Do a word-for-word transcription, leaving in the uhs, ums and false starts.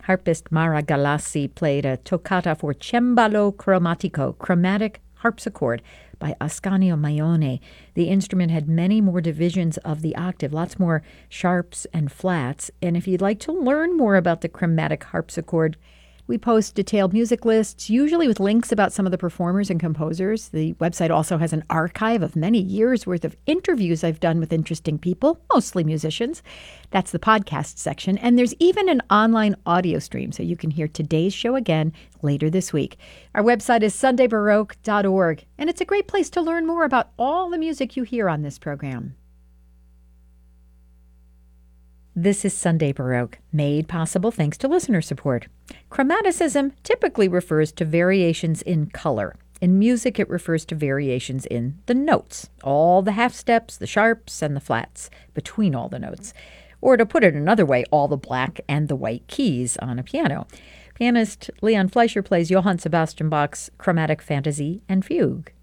Harpist Mara Galassi played a toccata for cembalo cromatico, chromatic harpsichord, by Ascanio Maione. The instrument had many more divisions of the octave, lots more sharps and flats. And if you'd like to learn more about the chromatic harpsichord, we post detailed music lists, usually with links about some of the performers and composers. The website also has an archive of many years' worth of interviews I've done with interesting people, mostly musicians. That's the podcast section. And there's even an online audio stream, so you can hear today's show again later this week. Our website is sunday baroque dot org, and it's a great place to learn more about all the music you hear on this program. This is Sunday Baroque, made possible thanks to listener support. Chromaticism typically refers to variations in color. In music, it refers to variations in the notes, all the half steps, the sharps, and the flats between all the notes. Or to put it another way, all the black and the white keys on a piano. Pianist Leon Fleischer plays Johann Sebastian Bach's Chromatic Fantasy and Fugue.